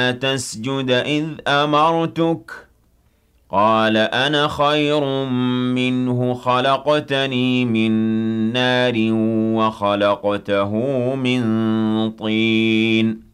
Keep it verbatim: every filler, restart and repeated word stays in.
تسجد إذ أمرتك قال أنا خير منه خلقتني من نار وخلقته من طين